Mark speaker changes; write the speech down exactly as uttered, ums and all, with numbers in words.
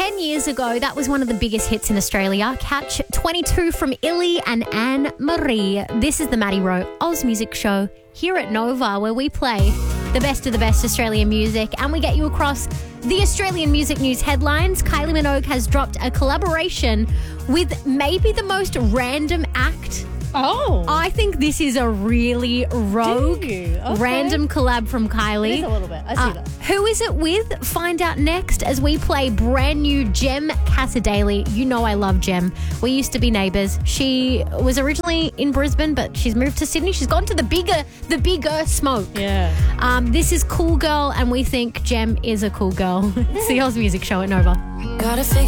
Speaker 1: ten years ago, that was one of the biggest hits in Australia. Catch twenty-two from Illy and Anne Marie. This is the Maddie Rowe Oz Music Show here at Nova, where we play the best of the best Australian music and we get you across the Australian music news headlines. Kylie Minogue has dropped a collaboration with maybe the most random act.
Speaker 2: Oh.
Speaker 1: I think this is a really rogue,
Speaker 2: Okay.
Speaker 1: random collab from Kylie.
Speaker 2: It is a little bit. I see
Speaker 1: Uh,
Speaker 2: that.
Speaker 1: Who is it with? Find out next as we play brand new Gem Casadale. You know I love Gem. We used to be neighbours. She was originally in Brisbane, but she's moved to Sydney. She's gone to the bigger, the bigger smoke.
Speaker 2: Yeah.
Speaker 1: Um, this is Cool Girl, and we think Gem is a cool girl. It's the Oz Music Show at Nova.
Speaker 3: Gotta figure